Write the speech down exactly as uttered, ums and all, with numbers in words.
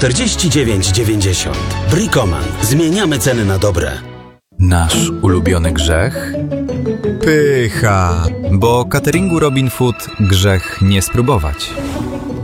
czterdzieści dziewięć dziewięćdziesiąt. Bricoman. Zmieniamy ceny na dobre. Nasz ulubiony grzech? Pycha, bo cateringu Robin Food grzech nie spróbować.